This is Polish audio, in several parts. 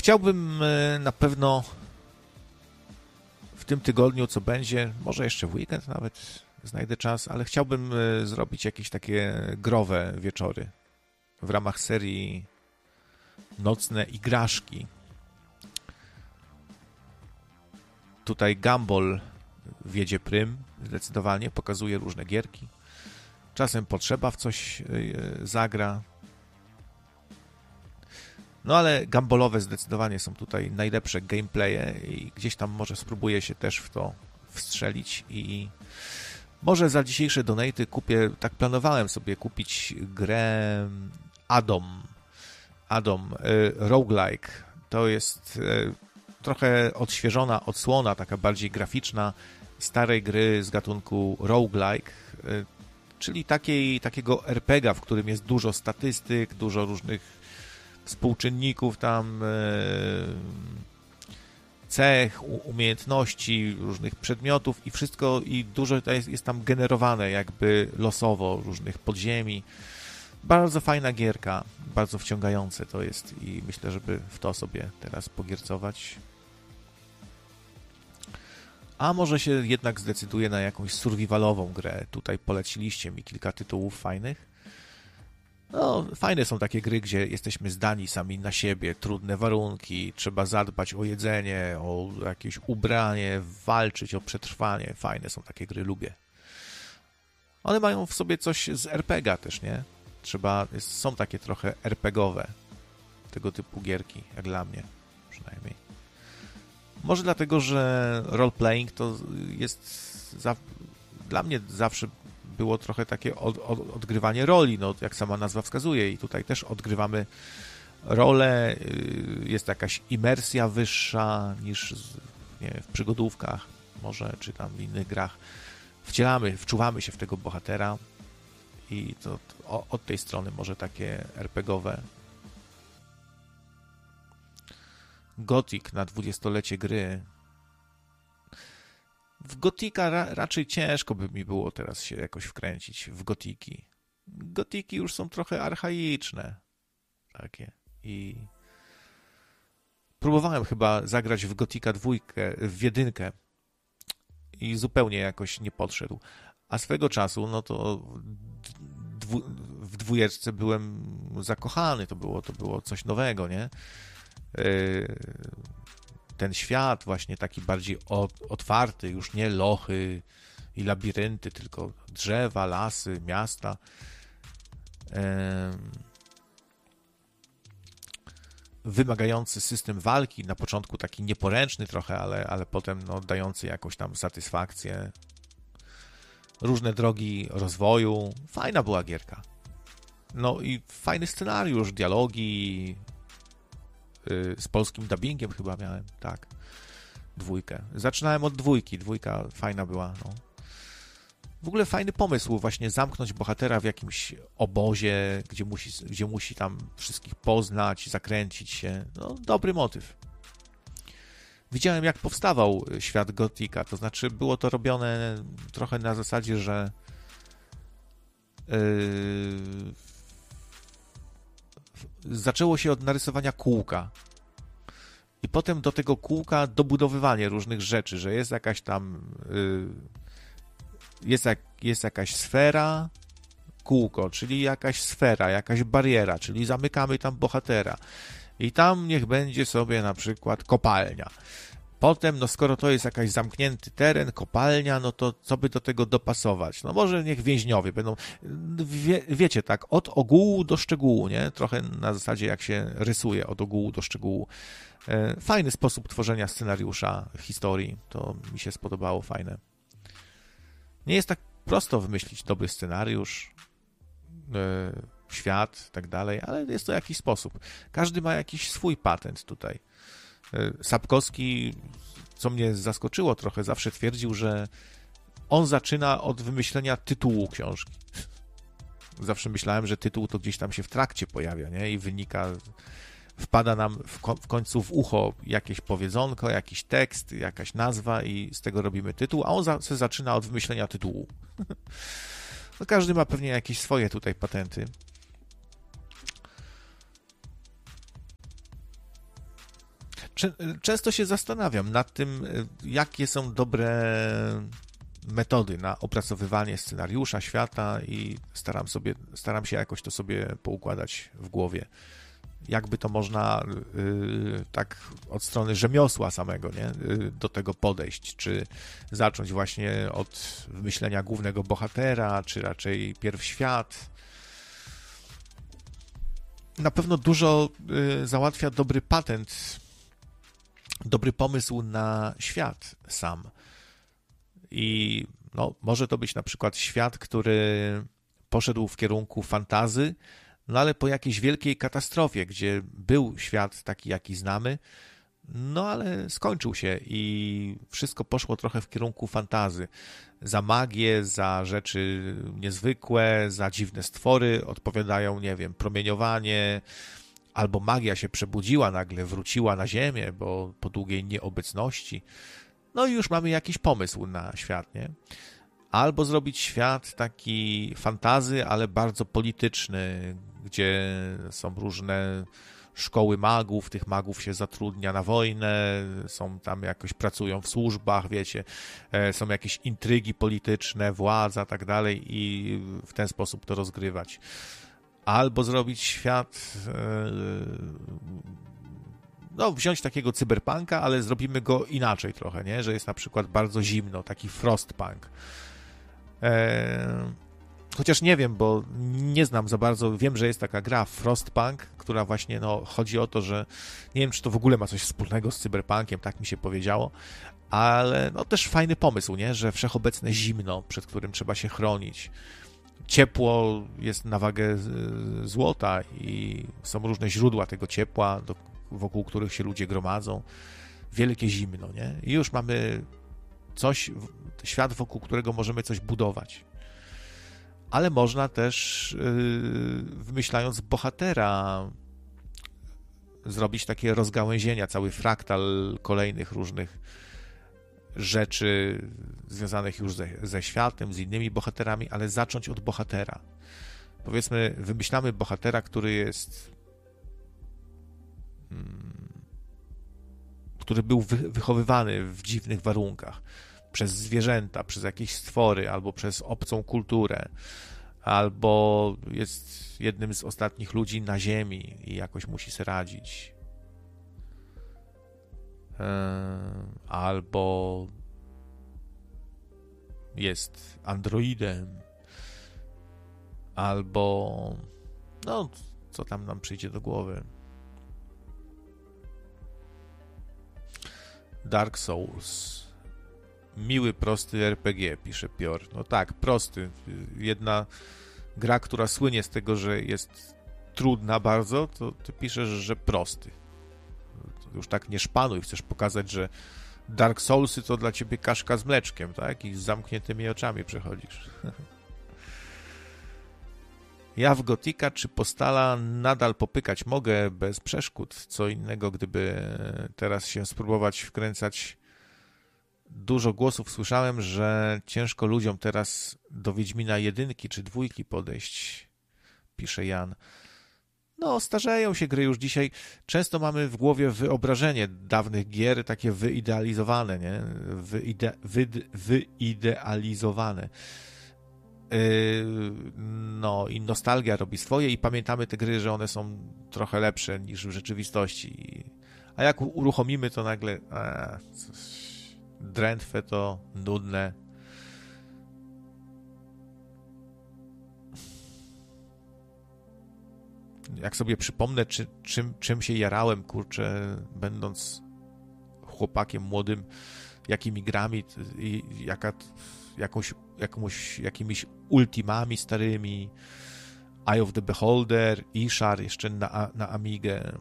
Chciałbym na pewno w tym tygodniu, co będzie, może jeszcze w weekend nawet znajdę czas, ale chciałbym zrobić jakieś takie growe wieczory w ramach serii Nocne Igraszki. Tutaj Gumball wiedzie prym, zdecydowanie, pokazuje różne gierki. Czasem potrzeba w coś zagra. No ale gumballowe zdecydowanie są tutaj najlepsze gameplaye i gdzieś tam może spróbuję się też w to wstrzelić i może za dzisiejsze donaty kupię, tak planowałem sobie kupić grę Addom roguelike. To jest trochę odświeżona odsłona, taka bardziej graficzna starej gry z gatunku roguelike, czyli takiego RPG-a, w którym jest dużo statystyk, dużo różnych współczynników tam, cech, umiejętności, różnych przedmiotów i wszystko, i dużo jest tam generowane jakby losowo, różnych podziemi. Bardzo fajna gierka, bardzo wciągające to jest i myślę, żeby w to sobie teraz pogiercować. A może się jednak zdecyduję na jakąś survivalową grę. Tutaj poleciliście mi kilka tytułów fajnych. No, fajne są takie gry, gdzie jesteśmy zdani sami na siebie, trudne warunki, trzeba zadbać o jedzenie, o jakieś ubranie, walczyć o przetrwanie. Fajne są takie gry, lubię. One mają w sobie coś z RPG-a też, nie? Są takie trochę RPGowe tego typu gierki, jak dla mnie przynajmniej. Może dlatego, że role-playing to jest dla mnie zawsze było trochę takie odgrywanie roli, no jak sama nazwa wskazuje, i tutaj też odgrywamy rolę, jest jakaś imersja wyższa niż nie wiem, w przygodówkach może, czy tam w innych grach. Wczuwamy się w tego bohatera i to od tej strony może takie RPGowe. Gothic na 20-lecie gry. W Gotika raczej ciężko by mi było teraz się jakoś wkręcić w Gotiki. Gotiki już są trochę archaiczne. Takie. I próbowałem chyba zagrać w Gotika 2, w 1 i zupełnie jakoś nie podszedł. A swego czasu, no to w 2 byłem zakochany. To było coś nowego, nie? Ten świat właśnie taki bardziej otwarty, już nie lochy i labirynty, tylko drzewa, lasy, miasta. Wymagający system walki, na początku taki nieporęczny trochę, ale potem no, dający jakąś tam satysfakcję. Różne drogi rozwoju. Fajna była gierka. No i fajny scenariusz, dialogi, z polskim dubbingiem chyba miałem, tak. 2. Zaczynałem od 2. 2 fajna była, no. W ogóle fajny pomysł właśnie zamknąć bohatera w jakimś obozie, gdzie musi tam wszystkich poznać, zakręcić się. No, dobry motyw. Widziałem, jak powstawał świat Gotika, to znaczy było to robione trochę na zasadzie, że zaczęło się od narysowania kółka i potem do tego kółka dobudowywanie różnych rzeczy, że jest jakaś tam jest jakaś sfera, kółko, czyli jakaś sfera, jakaś bariera, czyli zamykamy tam bohatera i tam niech będzie sobie na przykład kopalnia. Potem, no skoro to jest jakiś zamknięty teren, kopalnia, no to co by do tego dopasować? No może niech więźniowie będą, wiecie, tak, od ogółu do szczegółu, nie? Trochę na zasadzie jak się rysuje od ogółu do szczegółu. Fajny sposób tworzenia scenariusza, historii, to mi się spodobało, fajne. Nie jest tak prosto wymyślić dobry scenariusz, świat, tak dalej, ale jest to jakiś sposób. Każdy ma jakiś swój patent tutaj. Sapkowski, co mnie zaskoczyło trochę, zawsze twierdził, że on zaczyna od wymyślenia tytułu książki. Zawsze myślałem, że tytuł to gdzieś tam się w trakcie pojawia, nie? I wpada nam w końcu w ucho jakieś powiedzonko, jakiś tekst, jakaś nazwa i z tego robimy tytuł, a on zaczyna od wymyślenia tytułu. No każdy ma pewnie jakieś swoje tutaj patenty. Często się zastanawiam nad tym, jakie są dobre metody na opracowywanie scenariusza, świata i staram się jakoś to sobie poukładać w głowie. Jakby to można tak od strony rzemiosła samego, nie? Do tego podejść, czy zacząć właśnie od wymyślenia głównego bohatera, czy raczej pierw świat. Na pewno dużo załatwia dobry patent, dobry pomysł na świat sam. I no, może to być na przykład świat, który poszedł w kierunku fantazy, no ale po jakiejś wielkiej katastrofie, gdzie był świat taki, jaki znamy, no ale skończył się i wszystko poszło trochę w kierunku fantazy. Za magię, za rzeczy niezwykłe, za dziwne stwory odpowiadają, nie wiem, promieniowanie, albo magia się przebudziła nagle, wróciła na ziemię, bo po długiej nieobecności. No i już mamy jakiś pomysł na świat, nie? Albo zrobić świat taki fantazy, ale bardzo polityczny, gdzie są różne szkoły magów, tych magów się zatrudnia na wojnę, są tam jakoś, pracują w służbach, wiecie, są jakieś intrygi polityczne, władza, tak dalej i w ten sposób to rozgrywać. Albo zrobić świat, no wziąć takiego cyberpunka, ale zrobimy go inaczej trochę, nie? Że jest na przykład bardzo zimno, taki frostpunk. Chociaż nie wiem, bo nie znam za bardzo, wiem, że jest taka gra Frostpunk, która właśnie, no, chodzi o to, że nie wiem, czy to w ogóle ma coś wspólnego z cyberpunkiem, tak mi się powiedziało, ale no też fajny pomysł, nie? Że wszechobecne zimno, przed którym trzeba się chronić. Ciepło jest na wagę złota i są różne źródła tego ciepła, wokół których się ludzie gromadzą. Wielkie zimno, nie? I już mamy coś, świat, wokół którego możemy coś budować. Ale można też, wymyślając bohatera, zrobić takie rozgałęzienia, cały fraktal kolejnych różnych rzeczy związanych już ze światem, z innymi bohaterami, ale zacząć od bohatera. Powiedzmy, wymyślamy bohatera, który był wychowywany w dziwnych warunkach, przez zwierzęta, przez jakieś stwory, albo przez obcą kulturę, albo jest jednym z ostatnich ludzi na Ziemi i jakoś musi sobie radzić. Albo jest androidem, albo no, co tam nam przyjdzie do głowy. Dark Souls. Miły, prosty RPG, pisze Pior. No tak, prosty. Jedna gra, która słynie z tego, że jest trudna bardzo, to ty piszesz, że prosty. To już tak nie szpanuj, chcesz pokazać, że Dark Soulsy to dla ciebie kaszka z mleczkiem, tak? I z zamkniętymi oczami przechodzisz. Ja w Gotika czy Postala nadal popykać mogę bez przeszkód. Co innego, gdyby teraz się spróbować wkręcać. Dużo głosów słyszałem, że ciężko ludziom teraz do Wiedźmina 1 czy 2 podejść, pisze Jan. No, starzeją się gry już dzisiaj. Często mamy w głowie wyobrażenie dawnych gier, takie wyidealizowane, nie? Wyidealizowane. No i nostalgia robi swoje i pamiętamy te gry, że one są trochę lepsze niż w rzeczywistości. A jak uruchomimy, to nagle drętwe to nudne. Jak sobie przypomnę, czym się jarałem, kurczę, będąc chłopakiem młodym, jakimi grami i jakimiś ultimami starymi, Eye of the Beholder, Ishar jeszcze na Amigę.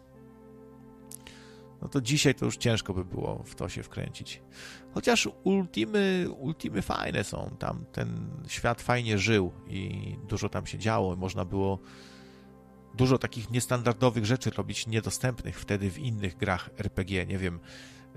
No to dzisiaj to już ciężko by było w to się wkręcić. Chociaż ultimy fajne są. Tam ten świat fajnie żył i dużo tam się działo. Można było dużo takich niestandardowych rzeczy robić, niedostępnych wtedy w innych grach RPG. Nie wiem,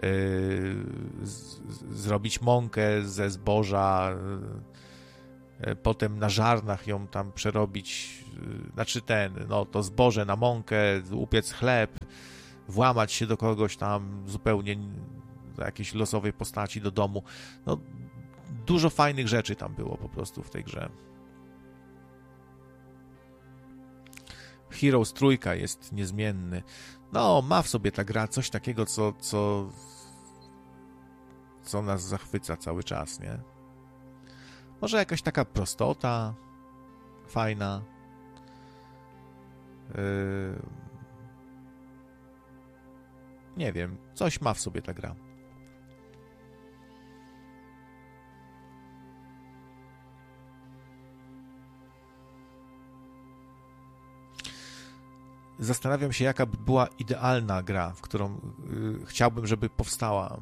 zrobić mąkę ze zboża, potem na żarnach ją tam przerobić, znaczy to zboże na mąkę, upiec chleb, włamać się do kogoś tam zupełnie do jakiejś losowej postaci do domu. No, dużo fajnych rzeczy tam było po prostu w tej grze. Heroes 3 jest niezmienny. No, ma w sobie ta gra coś takiego, co nas zachwyca cały czas, nie? Może jakaś taka prostota fajna. Nie wiem, coś ma w sobie ta gra. Zastanawiam się, jaka by była idealna gra, w którą chciałbym, żeby powstała.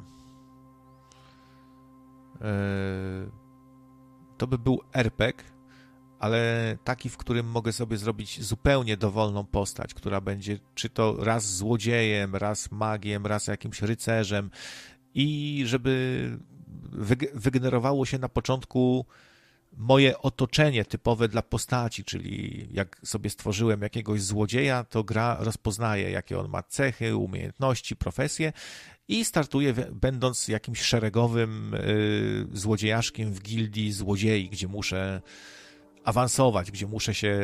To by był RPG, ale taki, w którym mogę sobie zrobić zupełnie dowolną postać, która będzie czy to raz złodziejem, raz magiem, raz jakimś rycerzem i żeby wygenerowało się na początku moje otoczenie typowe dla postaci, czyli jak sobie stworzyłem jakiegoś złodzieja, to gra rozpoznaje, jakie on ma cechy, umiejętności, profesje i startuje będąc jakimś szeregowym złodziejaszkiem w gildii złodziei, gdzie muszę awansować, gdzie muszę się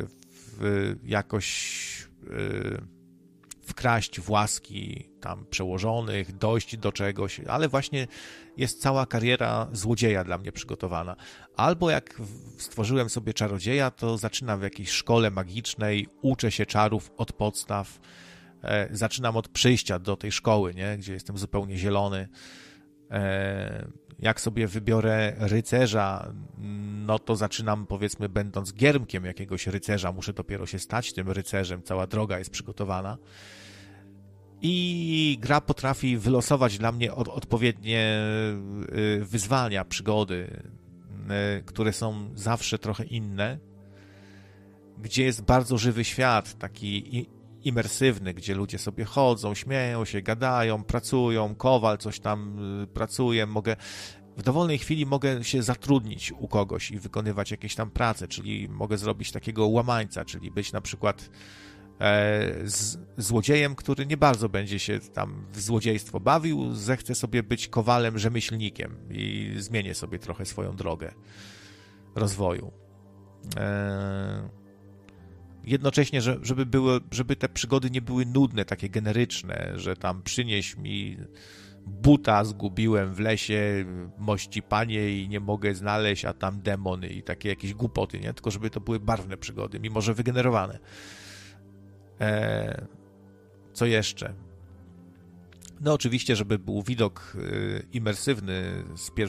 jakoś wkraść w łaski tam przełożonych, dojść do czegoś, ale właśnie jest cała kariera złodzieja dla mnie przygotowana. Albo jak stworzyłem sobie czarodzieja, to zaczynam w jakiejś szkole magicznej, uczę się czarów od podstaw, zaczynam od przyjścia do tej szkoły, nie? Gdzie jestem zupełnie zielony. Jak sobie wybiorę rycerza, no to zaczynam, powiedzmy, będąc giermkiem jakiegoś rycerza, muszę dopiero się stać tym rycerzem, cała droga jest przygotowana. I gra potrafi wylosować dla mnie odpowiednie wyzwania, przygody, które są zawsze trochę inne, gdzie jest bardzo żywy świat, taki imersywny, gdzie ludzie sobie chodzą, śmieją się, gadają, pracują, kowal coś tam pracuje, w dowolnej chwili mogę się zatrudnić u kogoś i wykonywać jakieś tam prace, czyli mogę zrobić takiego łamańca, czyli być na przykład złodziejem, który nie bardzo będzie się tam w złodziejstwo bawił, zechce sobie być kowalem, rzemieślnikiem i zmienię sobie trochę swoją drogę rozwoju. Jednocześnie, żeby te przygody nie były nudne, takie generyczne, że tam przynieś mi buta, zgubiłem w lesie, mości panie i nie mogę znaleźć, a tam demony i takie jakieś głupoty, nie? Tylko żeby to były barwne przygody, mimo że wygenerowane. Co jeszcze? No oczywiście, żeby był widok imersywny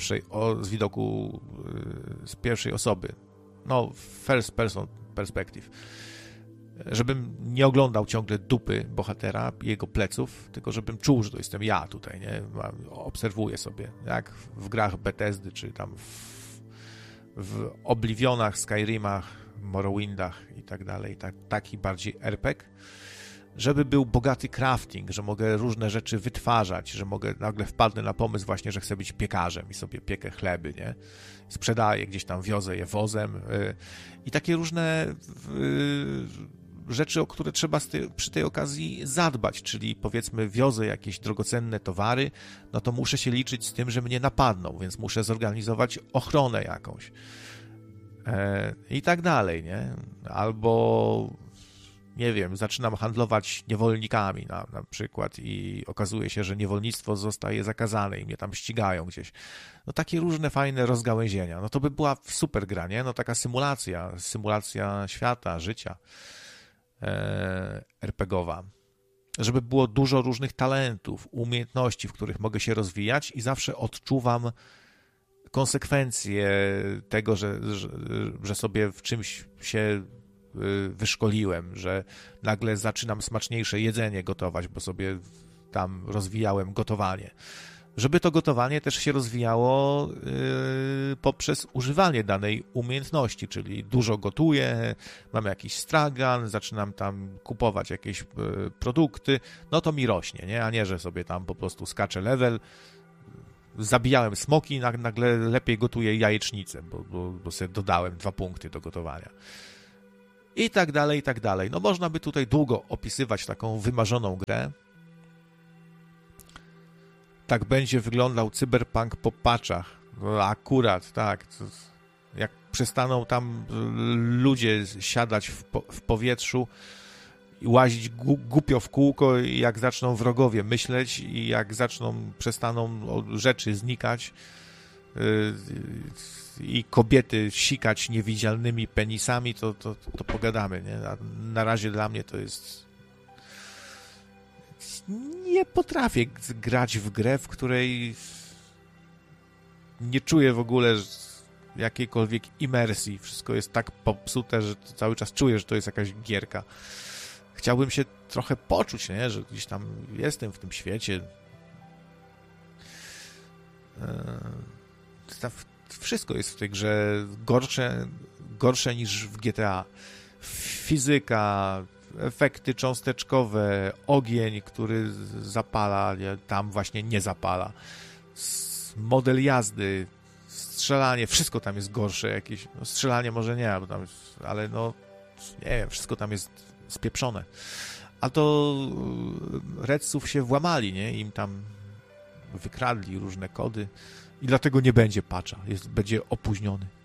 z pierwszej osoby. No, first person perspective. Żebym nie oglądał ciągle dupy bohatera, jego pleców, tylko żebym czuł, że to jestem ja tutaj, nie? Obserwuję sobie, jak w grach Bethesdy, czy tam w Oblivionach, Skyrimach, Morrowindach i tak dalej, taki bardziej RPG, żeby był bogaty crafting, że mogę różne rzeczy wytwarzać, że nagle wpadnę na pomysł właśnie, że chcę być piekarzem i sobie piekę chleby, nie? Sprzedaję gdzieś tam, wiozę je wozem i takie różne rzeczy, o które trzeba przy tej okazji zadbać, czyli powiedzmy wiozę jakieś drogocenne towary, no to muszę się liczyć z tym, że mnie napadną, więc muszę zorganizować ochronę jakąś i tak dalej, nie? Albo nie wiem, zaczynam handlować niewolnikami na przykład i okazuje się, że niewolnictwo zostaje zakazane i mnie tam ścigają gdzieś. No takie różne fajne rozgałęzienia. No to by była super gra, nie? No taka symulacja świata, życia RPGowa. Żeby było dużo różnych talentów, umiejętności, w których mogę się rozwijać i zawsze odczuwam konsekwencje tego, że sobie w czymś się wyszkoliłem, że nagle zaczynam smaczniejsze jedzenie gotować, bo sobie tam rozwijałem gotowanie. Żeby to gotowanie też się rozwijało poprzez używanie danej umiejętności, czyli dużo gotuję, mam jakiś stragan, zaczynam tam kupować jakieś produkty, no to mi rośnie, nie? A nie, że sobie tam po prostu skaczę level, zabijałem smoki, nagle lepiej gotuję jajecznicę, bo sobie dodałem 2 punkty do gotowania. I tak dalej, i tak dalej. No można by tutaj długo opisywać taką wymarzoną grę, tak będzie wyglądał Cyberpunk po patchach. No, akurat, tak. Jak przestaną tam ludzie siadać w powietrzu i łazić głupio w kółko, i jak zaczną wrogowie myśleć i jak przestaną rzeczy znikać i kobiety sikać niewidzialnymi penisami, to pogadamy, nie? A na razie dla mnie to jest... Nie potrafię grać w grę, w której nie czuję w ogóle jakiejkolwiek imersji. Wszystko jest tak popsute, że cały czas czuję, że to jest jakaś gierka. Chciałbym się trochę poczuć, nie? Że gdzieś tam jestem w tym świecie. Wszystko jest w tej grze gorsze niż w GTA. Fizyka, efekty cząsteczkowe, ogień, który zapala, tam właśnie nie zapala. Model jazdy, strzelanie, wszystko tam jest gorsze jakieś. No, strzelanie może nie, bo tam jest, ale no nie wiem, wszystko tam jest spieprzone. A to Redsów się włamali, nie? Im tam wykradli różne kody i dlatego nie będzie patcha. Będzie opóźniony.